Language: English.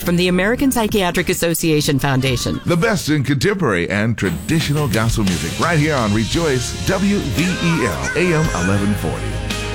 from the American Psychiatric Association Foundation. The best in contemporary and traditional gospel music right here on Rejoice WVEL AM 1140.